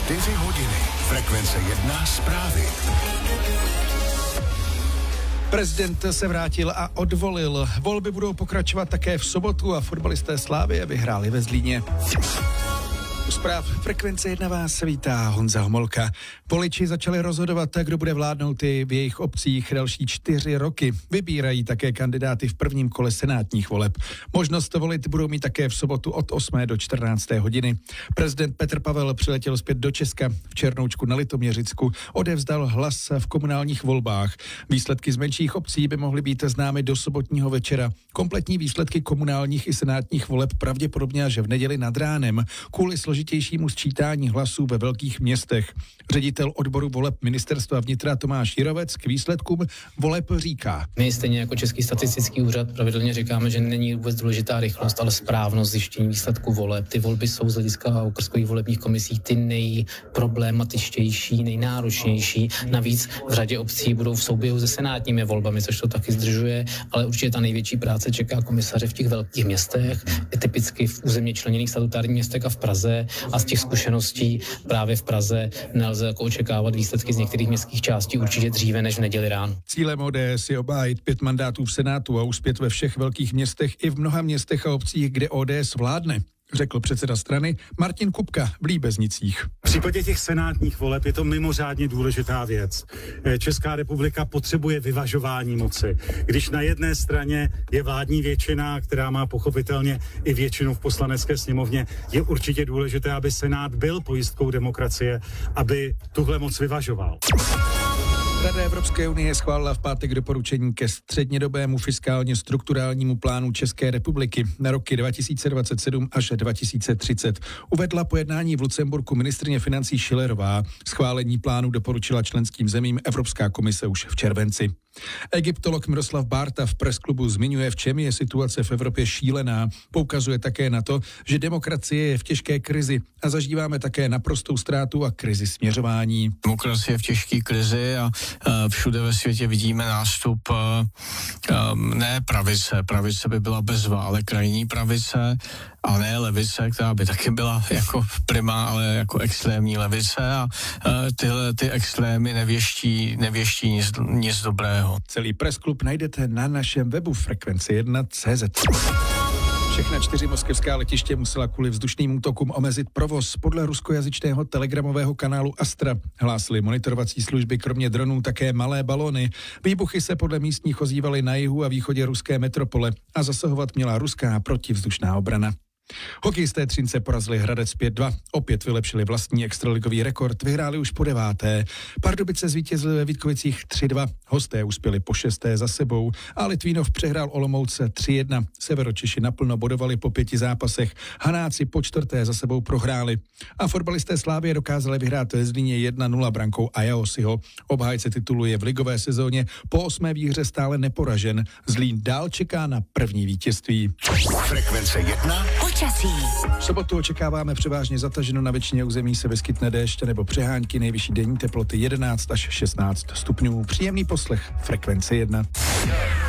4 hodiny. Frekvence 1 zprávy. Prezident se vrátil a odvolil. Volby budou pokračovat také v sobotu a fotbalisté Slavie vyhráli ve Zlíně. U zpráv Frekvence 1 vás vítá Honza Homolka. Voliči začali rozhodovat, kdo bude vládnout i v jejich obcích další 4 roky. Vybírají také kandidáty v prvním kole senátních voleb. Možnost volit budou mít také v sobotu od 8. do 14. hodiny. Prezident Petr Pavel přiletěl zpět do Česka. V Černoučku na Litoměřicku odevzdal hlas v komunálních volbách. Výsledky z menších obcí by mohly být známy do sobotního večera. Kompletní výsledky komunálních i senátních voleb pravděpodobně až v neděli nad ránem. Kvůli složitějšímu sčítání hlasů ve velkých městech. Ředitel odboru voleb ministerstva vnitra Tomáš Jirovec k výsledkům voleb říká. My stejně jako Český statistický úřad pravidelně říkáme, že není vůbec důležitá rychlost, ale správnost zjištění výsledků voleb. Ty volby jsou z hlediska okrskových volebních komisí ty nejproblematičtější, nejnáročnější. Navíc v řadě obcí budou v souběhu se senátními volbami, což to taky zdržuje, ale určitě ta největší práce čeká komisaře v těch velkých městech, typicky v územně členěných statutárních městech a v Praze. A z těch zkušeností právě v Praze nelze jako očekávat výsledky z některých městských částí určitě dříve než v neděli ráno. Cílem ODS je obhájit 5 mandátů v Senátu a uspět ve všech velkých městech i v mnoha městech a obcích, kde ODS vládne, řekl předseda strany Martin Kupka v Líbeznicích. V případě těch senátních voleb je to mimořádně důležitá věc. Česká republika potřebuje vyvažování moci. Když na jedné straně je vládní většina, která má pochopitelně i většinu v poslanecké sněmovně, je určitě důležité, aby Senát byl pojistkou demokracie, aby tuhle moc vyvažoval. Rada Evropské unie schválila v pátek doporučení ke střednědobému fiskálně strukturálnímu plánu České republiky na roky 2027 až 2030. Uvedla po jednání v Lucemburku ministryně financí Schillerová. Schválení plánu doporučila členským zemím Evropská komise už v červenci. Egyptolog Miroslav Bárta v Pressklubu zmiňuje, v čem je situace v Evropě šílená. Poukazuje také na to, že demokracie je v těžké krizi a zažíváme také naprostou ztrátu a krizi směřování. Demokracie je v těžké krizi a všude ve světě vidíme nástup ne pravice. Pravice by byla bezva, ale krajní pravice a ne levice, která by taky byla jako prima, ale jako extrémní levice a tyhle ty extrémy nevěští nic dobrého. Celý Pressklub najdete na našem webu frekvence1.cz. Všechna 4 moskevská letiště musela kvůli vzdušným útokům omezit provoz. Podle ruskojazyčného telegramového kanálu Astra hlásily monitorovací služby kromě dronů také malé balony. Výbuchy se podle místních ozývaly na jihu a východě ruské metropole a zasahovat měla ruská protivzdušná obrana. Hokejisté Třince porazili Hradec 5-2, opět vylepšili vlastní extraligový rekord, vyhráli už po 9. Pardubice zvítězili ve Vítkovicích 3-2, hosté uspěli po 6. za sebou a Litvínov přehrál Olomouce 3-1. Severočeši naplno bodovali po 5 zápasech, Hanáci po 4. za sebou prohráli. A fotbalisté Slávie dokázali vyhrát ve Zlíně 1-0 brankou Ajaosiho. Obhájce titulu je v ligové sezóně po 8. výhře stále neporažen. Zlín dál čeká na první vítězství. Frekvence 1. V sobotu očekáváme převážně zataženo, na většině území se vyskytne déšť nebo přehánky, nejvyšší denní teploty 11 až 16 stupňů. Příjemný poslech Frekvence 1.